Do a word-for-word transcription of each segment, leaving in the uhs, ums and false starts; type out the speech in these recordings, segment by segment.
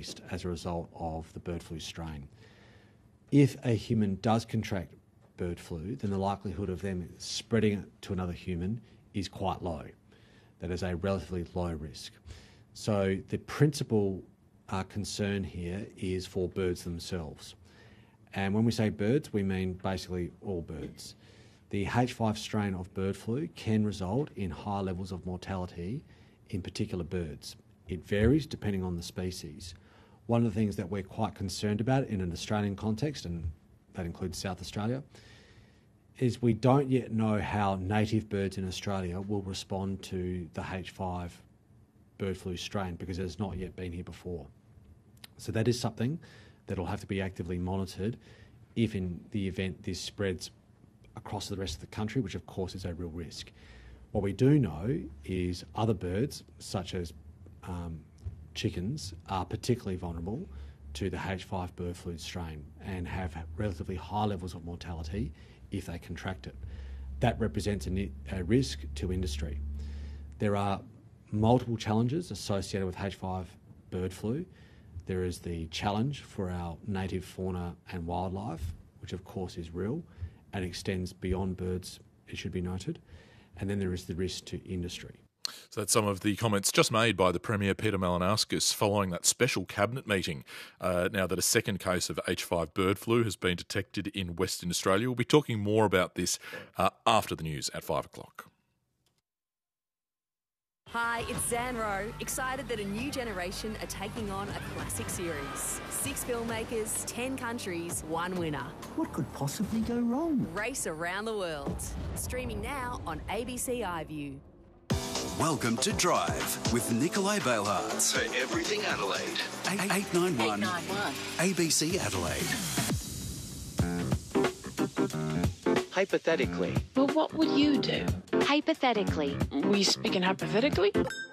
increased as a result of the bird flu strain. If a human does contract bird flu, then the likelihood of them spreading it to another human is quite low. That is a relatively low risk. So the principal uh, concern here is for birds themselves. And when we say birds, we mean basically all birds. The H five strain of bird flu can result in high levels of mortality in particular birds. It varies depending on the species. One of the things that we're quite concerned about in an Australian context, and that includes South Australia, is we don't yet know how native birds in Australia will respond to the H five bird flu strain because it has not yet been here before. So that is something that will have to be actively monitored if in the event this spreads across the rest of the country, which of course is a real risk. What we do know is other birds, such as um, chickens, are particularly vulnerable to the H five bird flu strain and have relatively high levels of mortality if they contract it. That represents a, a risk to industry. There are multiple challenges associated with H five bird flu. There is the challenge for our native fauna and wildlife, which of course is real and extends beyond birds, it should be noted. And then there is the risk to industry. So that's some of the comments just made by the Premier, Peter Malinauskas, following that special cabinet meeting. Uh, now that a second case of H five bird flu has been detected in Western Australia. We'll be talking more about this uh, after the news at five o'clock. Hi, it's Zan Rowe, excited that a new generation are taking on a classic series. Six filmmakers, ten countries, one winner. What could possibly go wrong? Race around the world. Streaming now on A B C iView. Welcome to Drive with Nikolai Bailhartz. For Everything Adelaide. eight nine one A B C Adelaide. Hypothetically. Well, what would you do? Hypothetically. We speaking hypothetically?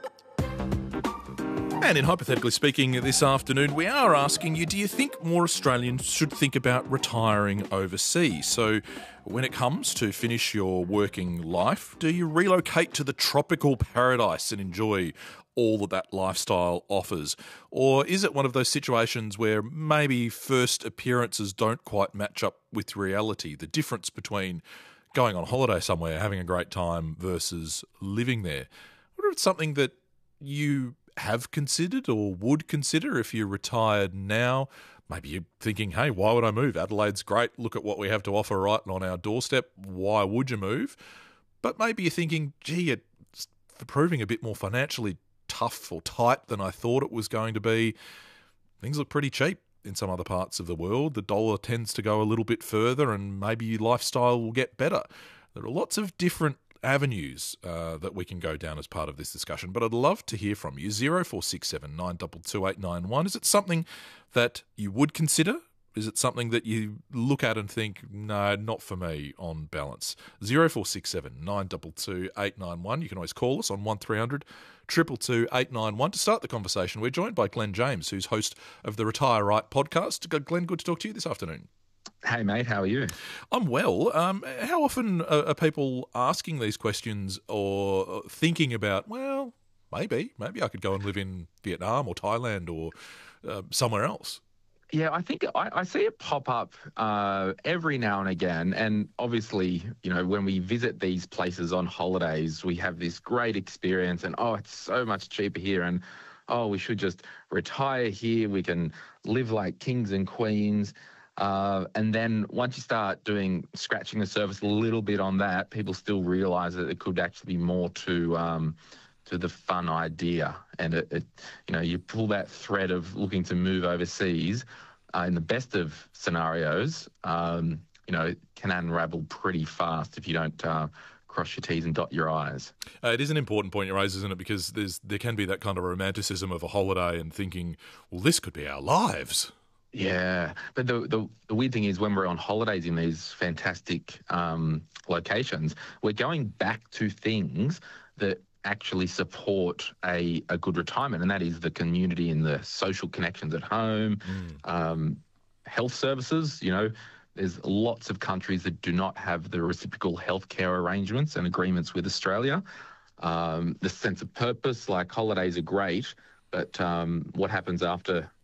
And in Hypothetically Speaking this afternoon, we are asking you, do you think more Australians should think about retiring overseas? So when it comes to finish your working life, do you relocate to the tropical paradise and enjoy all that that lifestyle offers? Or is it one of those situations where maybe first appearances don't quite match up with reality? The difference between going on holiday somewhere, having a great time versus living there. I wonder if it's something that you have considered or would consider if you're retired now. Maybe you're thinking, hey, why would I move? Adelaide's great. Look at what we have to offer right on our doorstep. Why would you move? But maybe you're thinking, gee, it's proving a bit more financially tough or tight than I thought it was going to be. Things look pretty cheap in some other parts of the world. The dollar tends to go a little bit further and maybe your lifestyle will get better. There are lots of different avenues uh, that we can go down as part of this discussion, but I'd love to hear from you. zero four six seven nine two two eight nine one. Is it something that you would consider? Is it something that you look at and think, no, not for me on balance? zero four six seven nine two two eight nine one. You can always call us on one three hundred two two two eight nine one. To start the conversation, we're joined by Glenn James, who's host of the Retire Right podcast. Glenn, good to talk to you this afternoon. Hey, mate, how are you? I'm well. Um, how often are, are people asking these questions or thinking about, well, maybe, maybe I could go and live in Vietnam or Thailand or uh, somewhere else? Yeah, I think I, I see it pop up uh, every now and again. And obviously, you know, when we visit these places on holidays, we have this great experience and, oh, it's so much cheaper here. And, oh, we should just retire here. We can live like kings and queens. Uh, and then once you start doing, scratching the surface a little bit on that, people still realise that it could actually be more to um, to the fun idea. And, it, it, you know, you pull that thread of looking to move overseas, uh, in the best of scenarios, um, you know, it can unravel pretty fast if you don't uh, cross your T's and dot your I's. Uh, it is an important point you raise, isn't it? Because there's there can be that kind of romanticism of a holiday and thinking, well, this could be our lives. Yeah, but the, the the weird thing is when we're on holidays in these fantastic um, locations, we're going back to things that actually support a, a good retirement, and that is the community and the social connections at home, mm. um, health services. You know, there's lots of countries that do not have the reciprocal healthcare arrangements and agreements with Australia. Um, the sense of purpose, like holidays are great, but um, what happens after